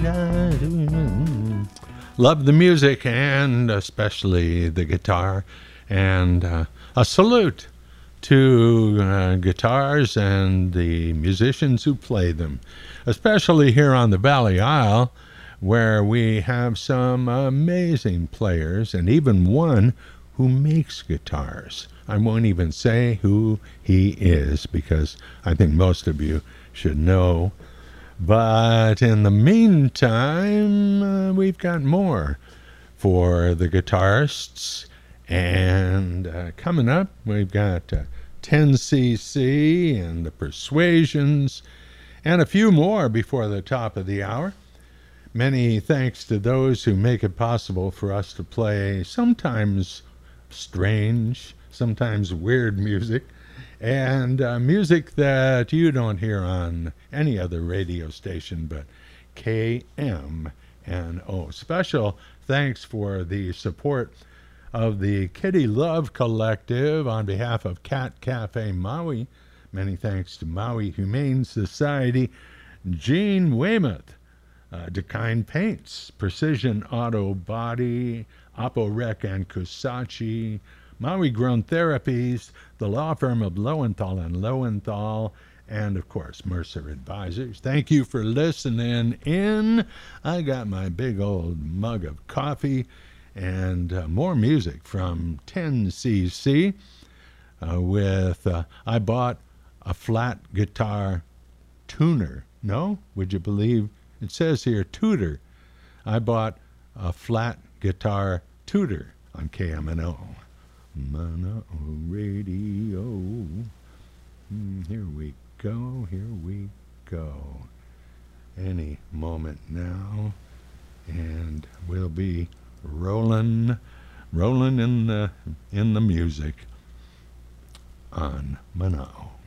Love the music and especially the guitar. And a salute to guitars and the musicians who play them, especially here on the Valley Isle, where we have some amazing players and even one who makes guitars. I won't even say who he is because I think most of you should know. But in the meantime, we've got more for the guitarists. And coming up, we've got 10cc and the Persuasions and a few more before the top of the hour. Many thanks to those who make it possible for us to play sometimes strange, sometimes weird music, and music that you don't hear on any other radio station but KMNO. Special thanks for the support of the Kitty Love Collective on behalf of Cat Cafe Maui. Many thanks to Maui Humane Society, Gene Weymouth, Dakine Paints, Precision Auto Body, Aporec and Kusachi, Maui Grown Therapies, the law firm of Lowenthal and Lowenthal, and of course Mercer Advisors. Thank you for listening in. I got my big old mug of coffee and more music from 10cc with I bought a flat guitar tuner. No? Would you believe? It says here tutor. I bought a flat guitar tutor on KMNO. Mono Radio. Here we go, here we go. Any moment now, and we'll be rolling in the music on Mono.